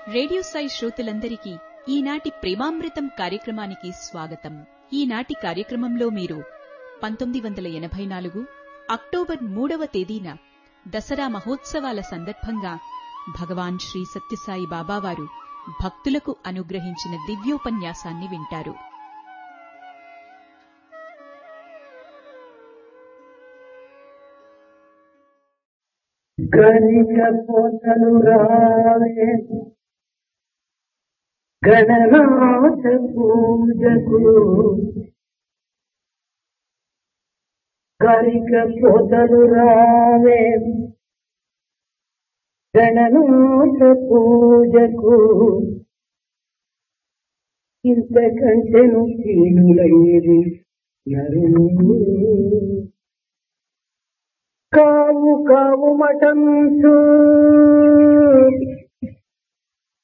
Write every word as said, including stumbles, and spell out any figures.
Radio Sai శ్రోతలందరికీ ఈనాటి ప్రేమామృతం కార్యక్రమానికి స్వాగతం. ఈనాటి కార్యక్రమంలో మీరు పంతొమ్మిది వందల ఎనభై నాలుగు అక్టోబర్ మూడవ తేదీన దసరా మహోత్సవాల సందర్భంగా భగవాన్ శ్రీ సత్యసాయి బాబావారు భక్తులకు అనుగ్రహించిన దివ్యోపన్యాసాన్ని వింటారు. గణిక పోతలు రావే గణనాథ పూజకు, గణిక పోతలు రావే గణనాథ పూజకు, ఇంతకంటెను కీనులైది నరులు. కావు కావు మఠంసు